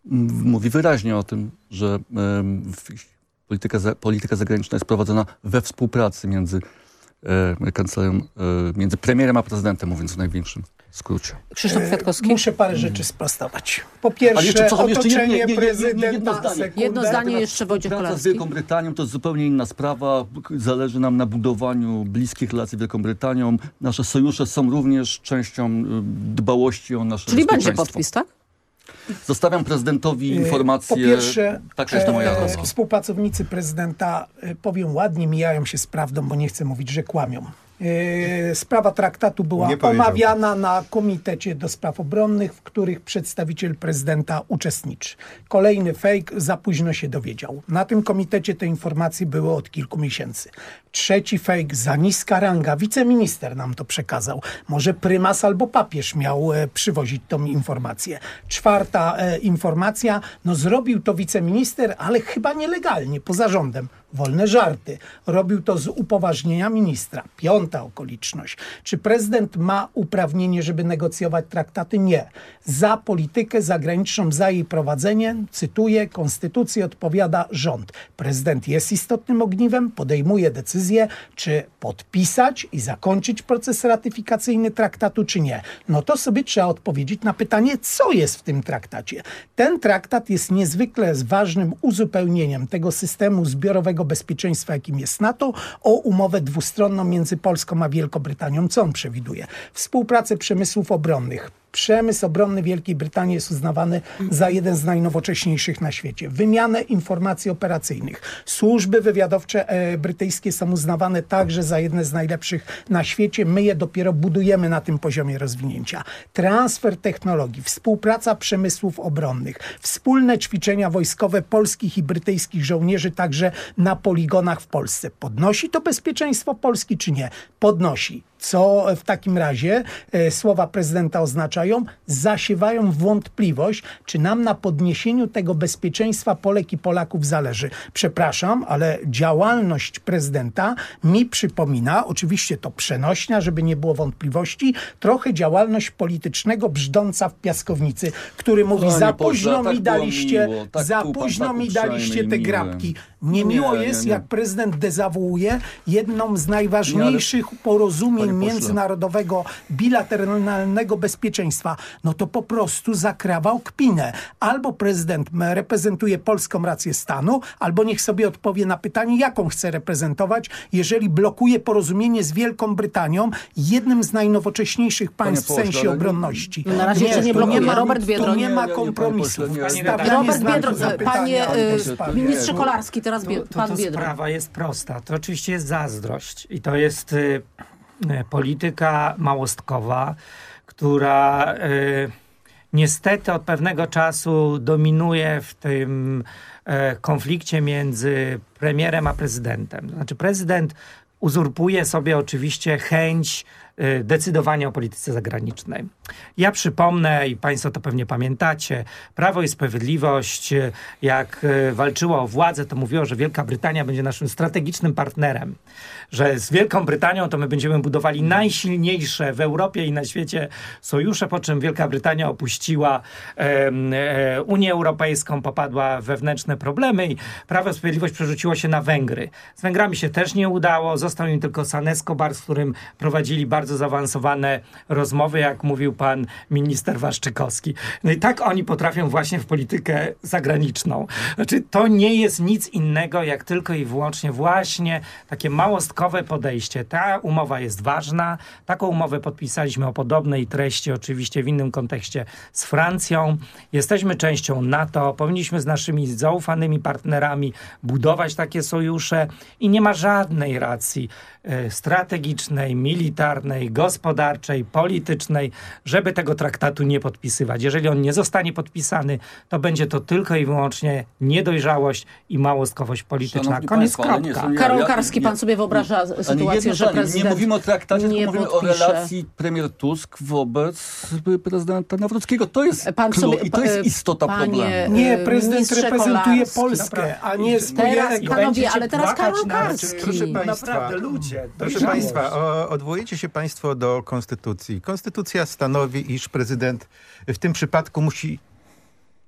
mówi wyraźnie o tym, że polityka zagraniczna jest prowadzona we współpracy między kancelarią, między premierem a prezydentem, mówiąc w największym skrócie. Krzysztof Kwiatkowski. Muszę parę rzeczy sprostować. Po pierwsze, otoczenie prezydenta... Jedno zdanie jeszcze, Wojciech Praca z Kolarski. Wielką Brytanią to jest zupełnie inna sprawa. Zależy nam na budowaniu bliskich relacji z Wielką Brytanią. Nasze sojusze są również częścią dbałości o nasze Czyli będzie bezpieczeństwo. podpis, tak? Zostawiam prezydentowi informację. Po pierwsze, taka jest moja rola. współpracownicy prezydenta, powiem ładnie, mijają się z prawdą, bo nie chcę mówić, że kłamią. Sprawa traktatu była omawiana na Komitecie do Spraw Obronnych, w których przedstawiciel prezydenta uczestniczy. Kolejny fake, za późno się dowiedział. Na tym komitecie te informacje były od kilku miesięcy. Trzeci fake, za niska ranga, wiceminister nam to przekazał. Może prymas albo papież miał przywozić tą informację. Czwarta informacja, no zrobił to wiceminister, ale chyba nielegalnie, poza rządem. Wolne żarty. Robił to z upoważnienia ministra. Piąta okoliczność. Czy prezydent ma uprawnienie, żeby negocjować traktaty? Nie. Za politykę zagraniczną, za jej prowadzenie, cytuję, konstytucję odpowiada rząd. Prezydent jest istotnym ogniwem, podejmuje decyzję, czy podpisać i zakończyć proces ratyfikacyjny traktatu, czy nie. No to sobie trzeba odpowiedzieć na pytanie, co jest w tym traktacie. Ten traktat jest niezwykle ważnym uzupełnieniem tego systemu zbiorowego bezpieczeństwa, jakim jest NATO, o umowę dwustronną między Polską a Wielkobrytanią. Co on przewiduje? Współpracę przemysłów obronnych. Przemysł obronny Wielkiej Brytanii jest uznawany za jeden z najnowocześniejszych na świecie. Wymianę informacji operacyjnych. Służby wywiadowcze brytyjskie są uznawane także za jedne z najlepszych na świecie. My je dopiero budujemy na tym poziomie rozwinięcia. Transfer technologii, współpraca przemysłów obronnych, wspólne ćwiczenia wojskowe polskich i brytyjskich żołnierzy także na poligonach w Polsce. Podnosi to bezpieczeństwo Polski czy nie? Podnosi. Co w takim razie słowa prezydenta oznaczają? Zasiewają wątpliwość, czy nam na podniesieniu tego bezpieczeństwa Polek i Polaków zależy. Przepraszam, ale działalność prezydenta mi przypomina, oczywiście to przenośnia, żeby nie było wątpliwości, trochę działalność politycznego brzdąca w piaskownicy, który mówi, za późno mi daliście, za późno mi daliście te grabki. Niemiło jest, jak prezydent dezawuuje jedną z najważniejszych porozumień międzynarodowego, bilateralnego bezpieczeństwa. No to po prostu zakrawał kpinę. Albo prezydent reprezentuje polską rację stanu, albo niech sobie odpowie na pytanie, jaką chce reprezentować, jeżeli blokuje porozumienie z Wielką Brytanią, jednym z najnowocześniejszych państw w sensie obronności. Na razie jeszcze nie blokuje. Robert Biedroń. Tu nie ma kompromisów. Robert Biedroń, panie ministrze Kolarski, teraz pan Biedroń. Sprawa jest prosta. To oczywiście jest zazdrość i to jest polityka małostkowa, która niestety od pewnego czasu dominuje w tym konflikcie między premierem a prezydentem. Znaczy prezydent uzurpuje sobie oczywiście chęć decydowania o polityce zagranicznej. Ja przypomnę, i państwo to pewnie pamiętacie, Prawo i Sprawiedliwość, jak walczyło o władzę, to mówiło, że Wielka Brytania będzie naszym strategicznym partnerem, że z Wielką Brytanią to my będziemy budowali najsilniejsze w Europie i na świecie sojusze, po czym Wielka Brytania opuściła Unię Europejską, popadła w wewnętrzne problemy i Prawo i Sprawiedliwość przerzuciło się na Węgry. Z Węgrami się też nie udało, został im tylko San Escobar, z którym prowadzili bardzo zaawansowane rozmowy, jak mówił pan minister Waszczykowski. No i tak oni potrafią właśnie w politykę zagraniczną. Znaczy, to nie jest nic innego, jak tylko i wyłącznie właśnie takie małostkowe podejście. Ta umowa jest ważna. Taką umowę podpisaliśmy o podobnej treści, oczywiście w innym kontekście z Francją. Jesteśmy częścią NATO. Powinniśmy z naszymi zaufanymi partnerami budować takie sojusze i nie ma żadnej racji strategicznej, militarnej, gospodarczej, politycznej, żeby tego traktatu nie podpisywać. Jeżeli on nie zostanie podpisany, to będzie to tylko i wyłącznie niedojrzałość i małostkowość polityczna. Koniec, kropka. Karol Karski, pan sobie wyobraża sytuację, że prezydent nie mówimy o traktacie, tylko mówimy o podpisze. relacji premier Tusk wobec prezydenta Nawrockiego. To jest i to jest istota problemu. Nie, prezydent reprezentuje Polskę, a nie swoje... Teraz, panowie, ale teraz Karol Karski. Proszę państwa, naprawdę ludzie. Proszę państwa, odwołujecie się państwo do konstytucji. Konstytucja stanowi, iż prezydent w tym przypadku musi